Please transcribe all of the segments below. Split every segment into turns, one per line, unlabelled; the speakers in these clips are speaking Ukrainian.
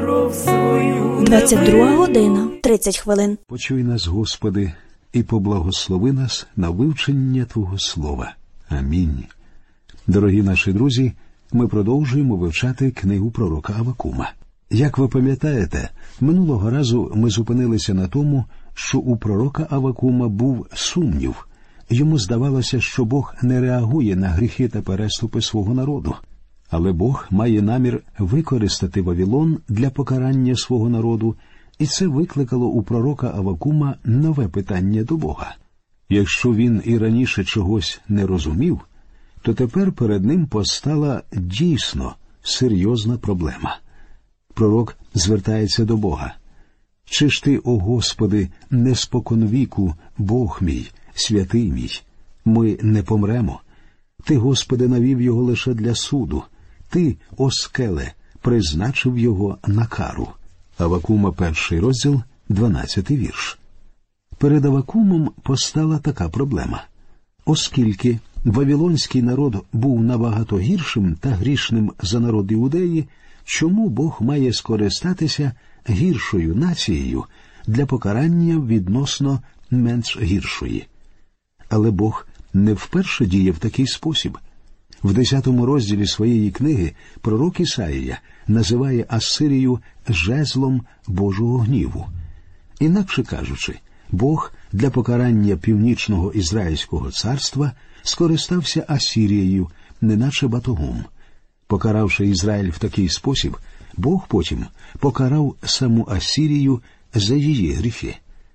кров свою.
22 година, 30 хвилин.
Почуй нас, Господи, і поблагослови нас на вивчення Твого Слова. Амінь. Дорогі наші друзі, ми продовжуємо вивчати книгу пророка Аввакума. Як ви пам'ятаєте, минулого разу ми зупинилися на тому, що у пророка Аввакума був сумнів. Йому здавалося, що Бог не реагує на гріхи та переступи свого народу. Але Бог має намір використати Вавилон для покарання свого народу, і це викликало у пророка Аввакума нове питання до Бога. Якщо він і раніше чогось не розумів, то тепер перед ним постала дійсно серйозна проблема. Пророк звертається до Бога. «Чи ж ти, о Господи, не споконвіку, Бог мій, святий мій? Ми не помремо. Ти, Господи, навів його лише для суду. Ти, о скеле, призначив його на кару». Аввакума 1 розділ, 12 вірш. Перед Аввакумом постала така проблема. Оскільки вавилонський народ був набагато гіршим та грішним за народ Іудеї, чому Бог має скористатися гіршою нацією для покарання відносно менш гіршої? Але Бог не вперше діє в такий спосіб. В 10 розділі своєї книги пророк Ісаїя називає Ассирію жезлом Божого гніву. Інакше кажучи, Бог для покарання північного Ізраїльського царства скористався Асірією, неначе батогом. Покаравши Ізраїль в такий спосіб, Бог потім покарав саму Асірію за її гріхи.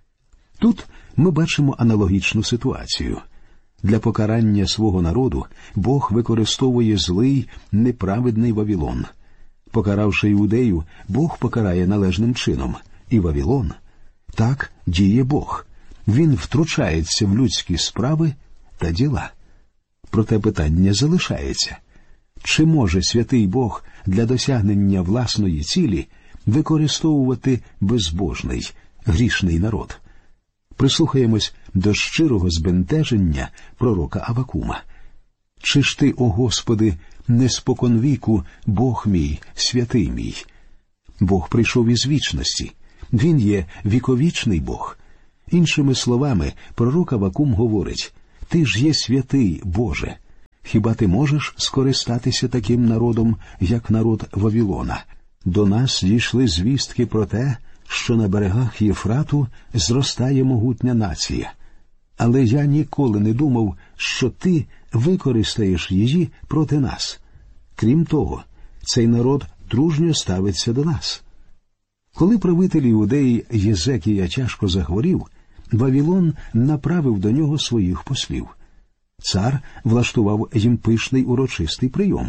Тут ми бачимо аналогічну ситуацію. Для покарання свого народу Бог використовує злий, неправедний Вавилон. Покаравши Іудею, Бог покарає належним чином. І Вавилон. Так діє Бог. Він втручається в людські справи та діла. Проте питання залишається. Чи може святий Бог для досягнення власної цілі використовувати безбожний, грішний народ? Прислухаємось до щирого збентеження пророка Аввакума. «Чи ж ти, о Господи, не споконвіку, Бог мій, святий мій?» Бог прийшов із вічності. Він є віковічний Бог. Іншими словами, пророк Аввакум говорить: «Ти ж є святий, Боже. Хіба ти можеш скористатися таким народом, як народ Вавилона? До нас дійшли звістки про те, що на берегах Єфрату зростає могутня нація. Але я ніколи не думав, що ти використаєш її проти нас. Крім того, цей народ дружньо ставиться до нас». Коли правитель Іудеї Єзекія тяжко захворів, Вавилон направив до нього своїх послів. Цар влаштував їм пишний урочистий прийом.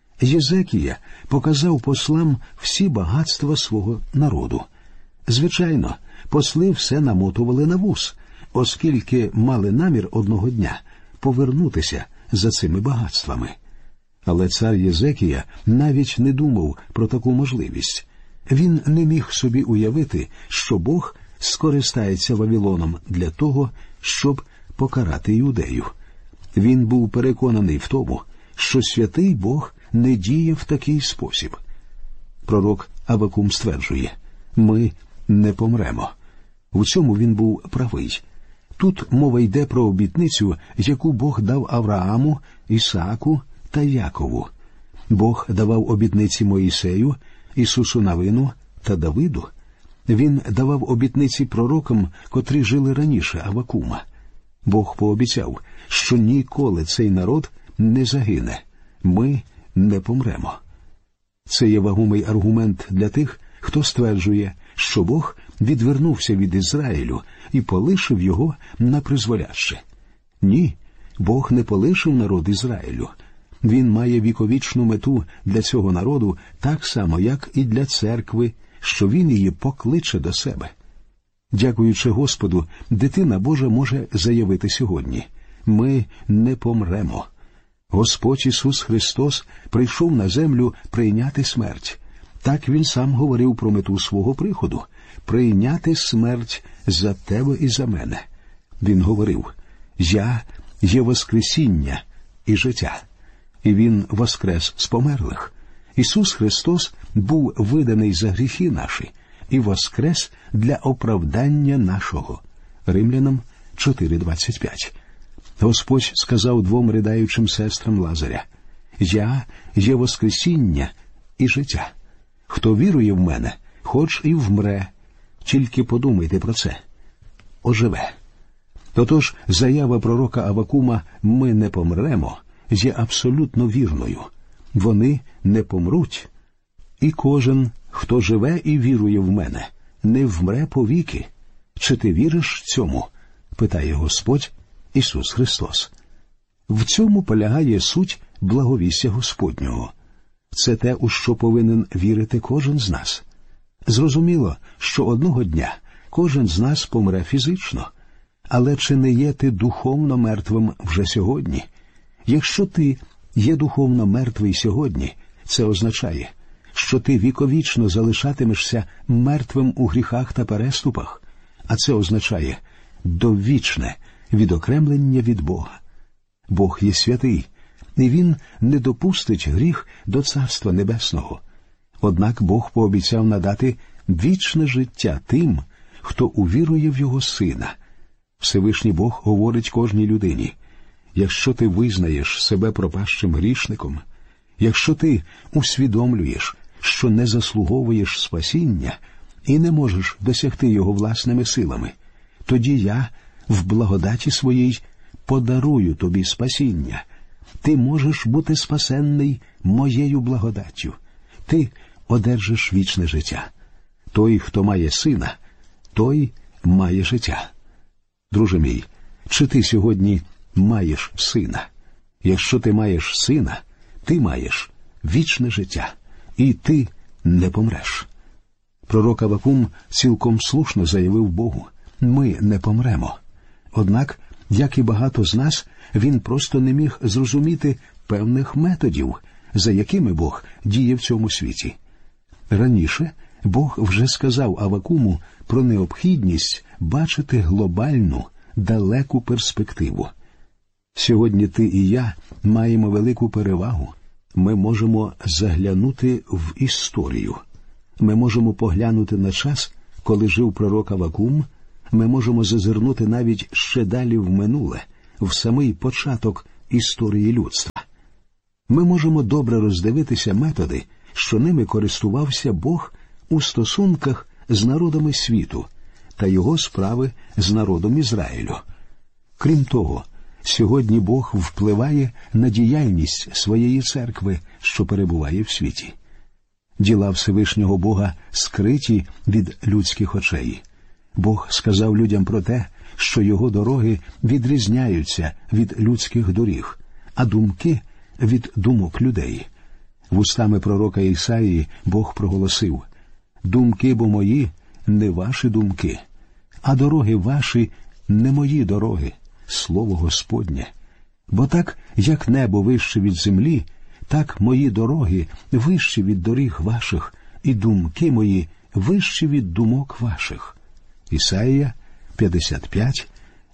Єзекія показав послам всі багатства свого народу. Звичайно, посли все намотували на вус, оскільки мали намір одного дня повернутися за цими багатствами. Але цар Єзекія навіть не думав про таку можливість. Він не міг собі уявити, що Бог скористається Вавилоном для того, щоб покарати Іудею. Він був переконаний в тому, що святий Бог не діє в такий спосіб. Пророк Аввакум стверджує: «Ми не помремо». У цьому він був правий. Тут мова йде про обітницю, яку Бог дав Аврааму, Ісааку та Якову. Бог давав обітниці Моїсею, Ісусу Навину та Давиду. Він давав обітниці пророкам, котрі жили раніше Аввакума. Бог пообіцяв, що ніколи цей народ не загине. Ми не помремо. Це є вагомий аргумент для тих, хто стверджує, що Бог відвернувся від Ізраїлю і полишив його на призволяще. Ні, Бог не полишив народ Ізраїлю. Він має віковічну мету для цього народу так само, як і для церкви, що він її покличе до себе. Дякуючи Господу, дитина Божа може заявити сьогодні: «Ми не помремо». Господь Ісус Христос прийшов на землю прийняти смерть. Так Він сам говорив про мету свого приходу – прийняти смерть за тебе і за мене. Він говорив: «Я є воскресіння і життя». І Він воскрес з померлих. Ісус Христос був виданий за гріхи наші і воскрес для оправдання нашого. Римлянам 4:25. Господь сказав двом ридаючим сестрам Лазаря: «Я є воскресіння і життя. Хто вірує в мене, хоч і вмре». Тільки подумайте про це. Оживе. Отож, заява пророка Авакума «ми не помремо» є абсолютно вірною. Вони не помруть. І кожен, хто живе і вірує в мене, не вмре повіки. Чи ти віриш цьому? Питає Господь Ісус Христос. В цьому полягає суть благовістя Господнього. Це те, у що повинен вірити кожен з нас. Зрозуміло, що одного дня кожен з нас помре фізично. Але чи не є ти духовно мертвим вже сьогодні? Якщо ти є духовно мертвий сьогодні, це означає, що ти віковічно залишатимешся мертвим у гріхах та переступах, а це означає довічне відокремлення від Бога. Бог є святий, і Він не допустить гріх до Царства Небесного. Однак Бог пообіцяв надати вічне життя тим, хто увірує в Його Сина. Всевишній Бог говорить кожній людині: якщо ти визнаєш себе пропащим грішником, якщо ти усвідомлюєш, що не заслуговуєш спасіння і не можеш досягти його власними силами, тоді я в благодаті своїй подарую тобі спасіння. Ти можеш бути спасенний моєю благодаттю. Ти одержиш вічне життя. Той, хто має сина, той має життя. Друже мій, чи ти сьогодні маєш сина? Якщо ти маєш сина, ти маєш вічне життя, і ти не помреш. Пророк Авакум цілком слушно заявив Богу: ми не помремо. Однак, як і багато з нас, він просто не міг зрозуміти певних методів, за якими Бог діє в цьому світі. Раніше Бог вже сказав Авакуму про необхідність бачити глобальну, далеку перспективу. Сьогодні ти і я маємо велику перевагу. Ми можемо заглянути в історію. Ми можемо поглянути на час, коли жив пророк Авакум. Ми можемо зазирнути навіть ще далі в минуле, в самий початок історії людства. Ми можемо добре роздивитися методи, що ними користувався Бог у стосунках з народами світу та його справи з народом Ізраїлю. Крім того, сьогодні Бог впливає на діяльність своєї церкви, що перебуває в світі. Діла Всевишнього Бога скриті від людських очей. Бог сказав людям про те, що його дороги відрізняються від людських доріг, а думки – від думок людей. Вустами пророка Ісаїї Бог проголосив: «Думки бо мої – не ваші думки, а дороги ваші – не мої дороги, слово Господнє. Бо так, як небо вище від землі, так мої дороги вищі від доріг ваших, і думки мої вищі від думок ваших». Ісаїя 55,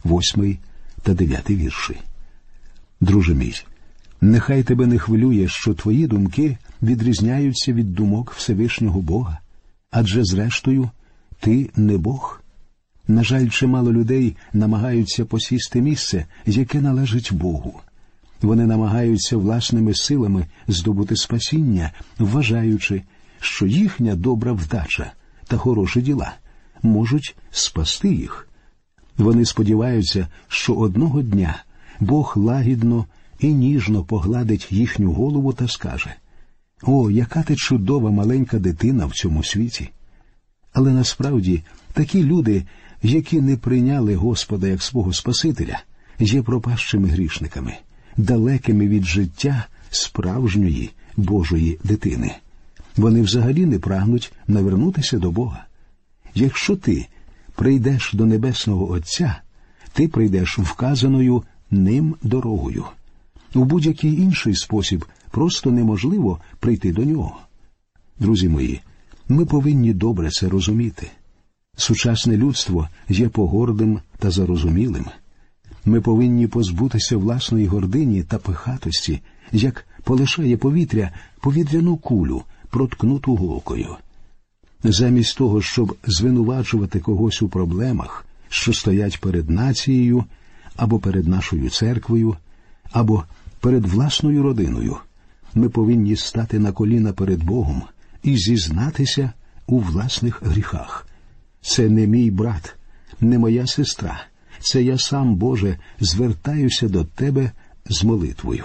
8 та 9 вірші. Друже мій, нехай тебе не хвилює, що твої думки відрізняються від думок Всевишнього Бога, адже зрештою ти не Бог. На жаль, чимало людей намагаються посісти місце, яке належить Богу. Вони намагаються власними силами здобути спасіння, вважаючи, що їхня добра вдача та хороші діла можуть спасти їх. Вони сподіваються, що одного дня Бог лагідно і ніжно погладить їхню голову та скаже: «О, яка ти чудова маленька дитина в цьому світі!» Але насправді такі люди, які не прийняли Господа як свого Спасителя, є пропащими грішниками, далекими від життя справжньої Божої дитини. Вони взагалі не прагнуть навернутися до Бога. Якщо ти прийдеш до Небесного Отця, ти прийдеш вказаною ним дорогою. У будь-який інший спосіб просто неможливо прийти до Нього. Друзі мої, ми повинні добре це розуміти. Сучасне людство є погордим та зарозумілим. Ми повинні позбутися власної гордині та пихатості, як полишає повітряну кулю, проткнуту голкою. Замість того, щоб звинувачувати когось у проблемах, що стоять перед нацією, або перед нашою церквою, або перед власною родиною, ми повинні стати на коліна перед Богом і зізнатися у власних гріхах. Це не мій брат, не моя сестра. Це я сам, Боже, звертаюся до Тебе з молитвою.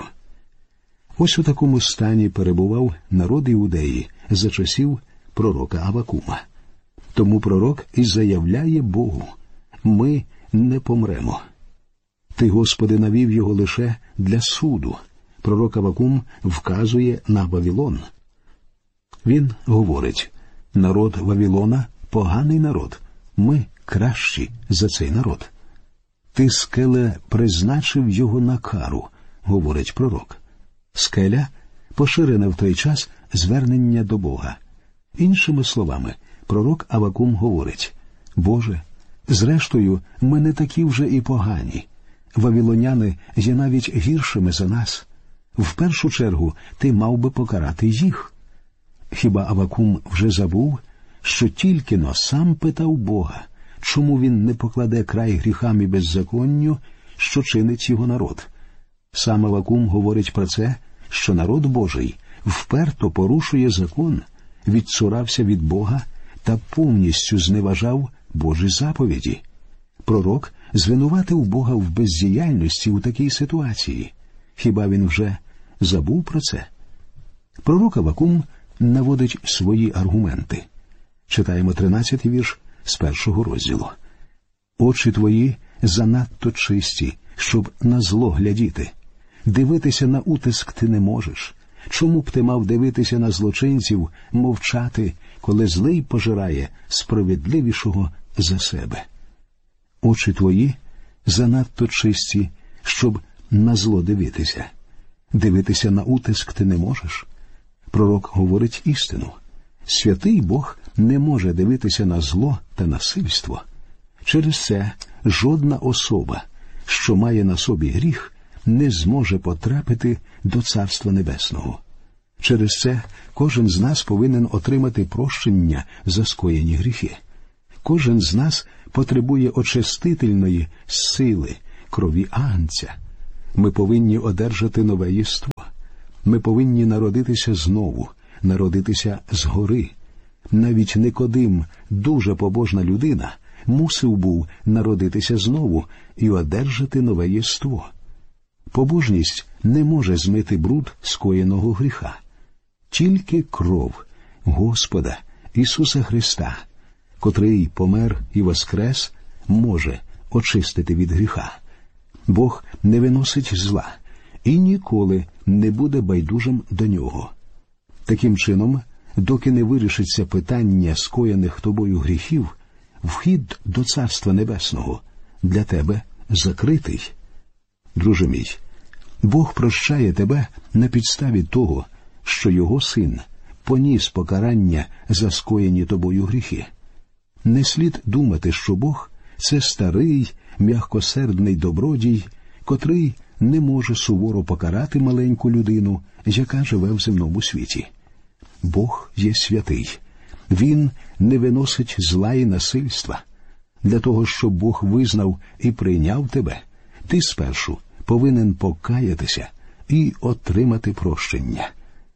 Ось у такому стані перебував народ Іудеї за часів пророка Авакума. Тому пророк і заявляє Богу: ми не помремо. Ти, Господи, навів його лише для суду. Пророк Авакум вказує на Вавилон. Він говорить: народ Вавилона – поганий народ. Ми кращі за цей народ. Ти, скеле, призначив його на кару, говорить пророк. Скеля – поширене в той час звернення до Бога. Іншими словами, пророк Авакум говорить: Боже, зрештою, ми не такі вже і погані. Вавилоняни є навіть гіршими за нас. В першу чергу ти мав би покарати їх. Хіба Авакум вже забув, що тільки-но сам питав Бога, чому він не покладе край гріхам і беззаконню, що чинить його народ? Сам Авакум говорить про це, що народ Божий вперто порушує закон, відцурався від Бога та повністю зневажав Божі заповіді. Пророк звинуватив Бога в бездіяльності у такій ситуації. Хіба він вже забув про це? Пророк Авакум наводить свої аргументи. Читаємо 13-й вірш з 1-го розділу. «Очі твої занадто чисті, щоб на зло глядіти. Дивитися на утиск ти не можеш. Чому б ти мав дивитися на злочинців, мовчати, коли злий пожирає справедливішого за себе? Очі твої занадто чисті, щоб на зло дивитися. Дивитися на утиск ти не можеш». Пророк говорить істину. Святий Бог не може дивитися на зло та насильство. Через це жодна особа, що має на собі гріх, не зможе потрапити до Царства Небесного. Через це кожен з нас повинен отримати прощення за скоєні гріхи. Кожен з нас потребує очистительної сили, крові Агнця. Ми повинні одержати нове єство. Ми повинні народитися знову, народитися згори. Навіть Никодим, дуже побожна людина, мусив був народитися знову і одержати нове єство. Побожність не може змити бруд скоєного гріха. Тільки кров Господа Ісуса Христа, котрий помер і воскрес, може очистити від гріха. Бог не виносить зла і ніколи не буде байдужим до нього. Таким чином, доки не вирішиться питання скоєних тобою гріхів, вхід до Царства Небесного для тебе закритий. Друже мій, Бог прощає тебе на підставі того, що його син поніс покарання за скоєні тобою гріхи. Не слід думати, що Бог – це старий, м'якосердний добродій, котрий не може суворо покарати маленьку людину, яка живе в земному світі. Бог є святий. Він не виносить зла і насильства. Для того, щоб Бог визнав і прийняв тебе, ти спершу повинен покаятися і отримати прощення.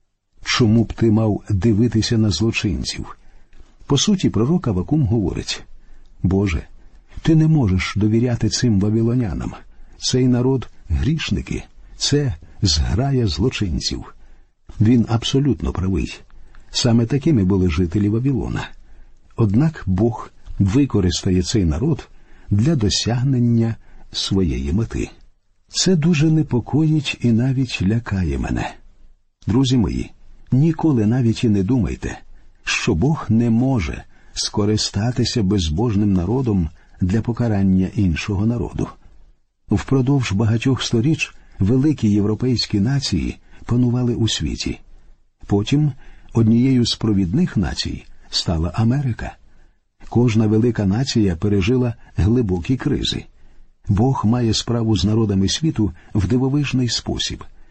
Чому б ти мав дивитися на злочинців? По суті, пророк Авакум говорить: Боже, ти не можеш довіряти цим вавилонянам. Цей народ – грішники, це зграя злочинців. Він абсолютно правий. Саме такими були жителі Вавилона. Однак Бог використає цей народ для досягнення своєї мети. Це дуже непокоїть і навіть лякає мене. Друзі мої, ніколи навіть і не думайте, що Бог не може скористатися безбожним народом для покарання іншого народу. Впродовж багатьох сторіч великі європейські нації панували у світі. Потім однією з провідних націй стала Америка. Кожна велика нація пережила глибокі кризи. Бог має справу з народами світу в дивовижний спосіб.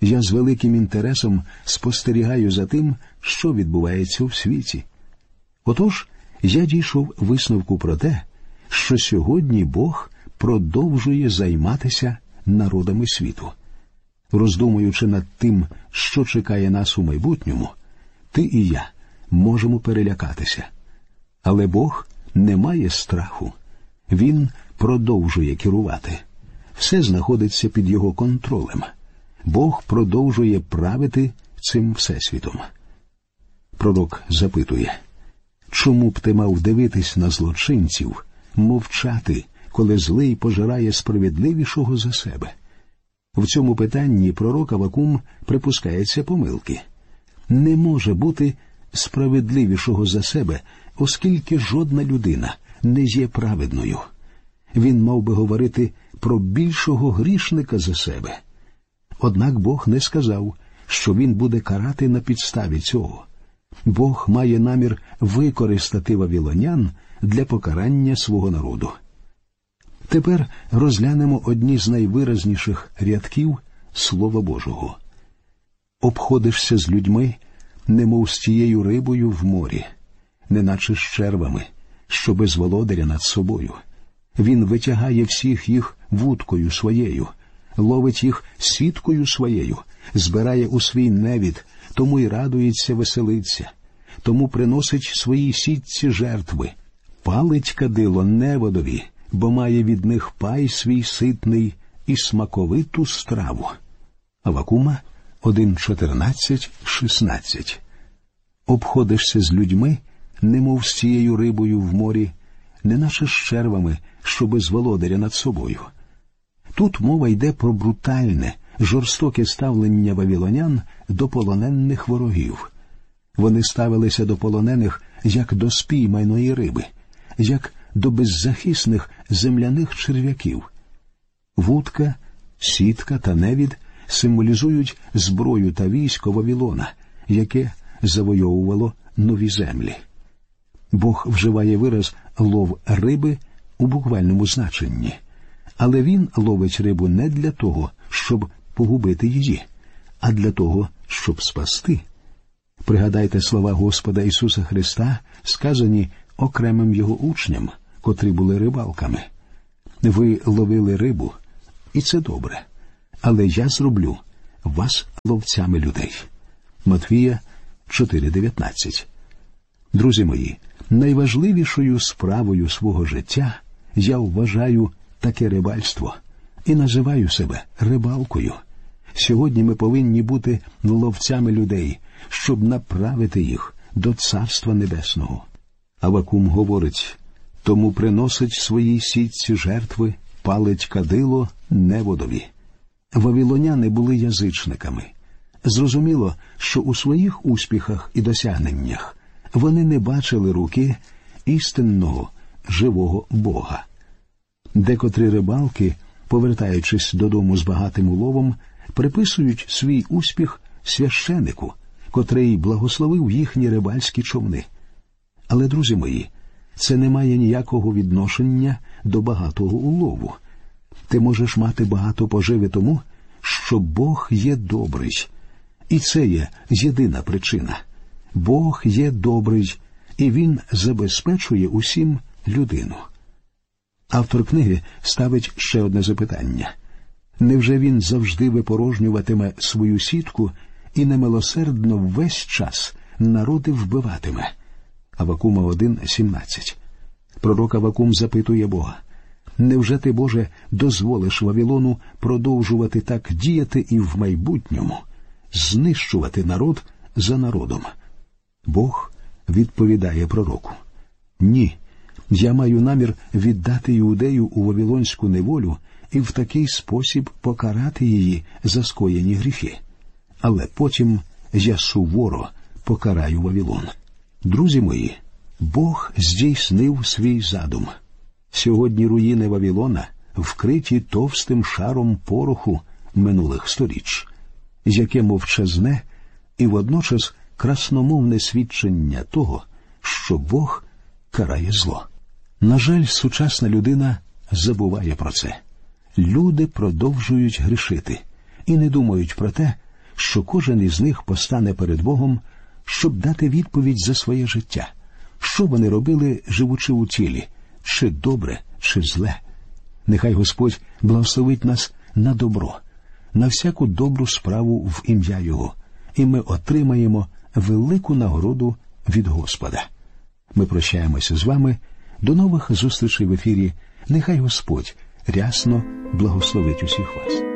Я з великим інтересом спостерігаю за тим, що відбувається в світі. Отож, я дійшов висновку про те, що сьогодні Бог продовжує займатися народами світу. Роздумуючи над тим, що чекає нас у майбутньому, ти і я можемо перелякатися. Але Бог не має страху. Він продовжує керувати. Все знаходиться під його контролем. Бог продовжує правити цим всесвітом. Пророк запитує: чому б ти мав дивитись на злочинців, мовчати, коли злий пожирає справедливішого за себе? В цьому питанні пророк Авакум припускається помилки. Не може бути справедливішого за себе, оскільки жодна людина не є праведною. Він мав би говорити про більшого грішника за себе. Однак Бог не сказав, що він буде карати на підставі цього. Бог має намір використати вавилонян для покарання свого народу. Тепер розглянемо одні з найвиразніших рядків Слова Божого. «Обходишся з людьми, немов з тією рибою в морі, неначе з червами, що без володаря над собою. Він витягає всіх їх вудкою своєю, ловить їх сіткою своєю, збирає у свій невід, тому й радується, веселиться, тому приносить своїй сітці жертви, палить кадило неводові, бо має від них пай свій ситний і смаковиту страву». Авакума 1:14-16. «Обходишся з людьми, немов з цією рибою в морі, неначе з червами, що без володаря над собою». Тут мова йде про брутальне, жорстоке ставлення вавилонян до полонених ворогів. Вони ставилися до полонених як до спійманої риби, як до беззахисних земляних черв'яків. Вудка, сітка та невід символізують зброю та військо Вавилона, яке завойовувало нові землі. Бог вживає вираз «лов риби» у буквальному значенні. Але він ловить рибу не для того, щоб погубити її, а для того, щоб спасти. Пригадайте слова Господа Ісуса Христа, сказані окремим його учням, котрі були рибалками. «Ви ловили рибу, і це добре, але я зроблю вас ловцями людей». Матвія 4:19. Друзі мої, найважливішою справою свого життя я вважаю таке рибальство і називаю себе рибалкою. Сьогодні ми повинні бути ловцями людей, щоб направити їх до Царства Небесного. Авакум говорить: «Тому приносить своїй сітці жертви, палить кадило неводові». Вавилоняни були язичниками. Зрозуміло, що у своїх успіхах і досягненнях вони не бачили руки істинного, живого Бога. Декотрі рибалки, повертаючись додому з багатим уловом, приписують свій успіх священику, котрий благословив їхні рибальські човни. Але, друзі мої, це не має ніякого відношення до багатого улову. Ти можеш мати багато поживи тому, що Бог є добрий. І це є єдина причина. Бог є добрий, і Він забезпечує усім людину. Автор книги ставить ще одне запитання. Невже він завжди випорожнюватиме свою сітку і немилосердно весь час народи вбиватиме? Авакума 1:17. Пророк Авакум запитує Бога: невже ти, Боже, дозволиш Вавилону продовжувати так діяти і в майбутньому, знищувати народ за народом? Бог відповідає пророку: ні, я маю намір віддати Іудею у вавилонську неволю і в такий спосіб покарати її за скоєні гріхи. Але потім я суворо покараю Вавилон. Друзі мої, Бог здійснив свій задум. Сьогодні руїни Вавилона вкриті товстим шаром пороху минулих сторіч, яке мовчазне і водночас красномовне свідчення того, що Бог карає зло. На жаль, сучасна людина забуває про це. Люди продовжують грішити і не думають про те, що кожен із них постане перед Богом, щоб дати відповідь за своє життя. Що вони робили, живучи у тілі, чи добре, чи зле. Нехай Господь благословить нас на добро, на всяку добру справу в ім'я Його, і ми отримаємо велику нагороду від Господа. Ми прощаємося з вами. До нових зустрічей в ефірі. Нехай Господь рясно благословить усіх вас.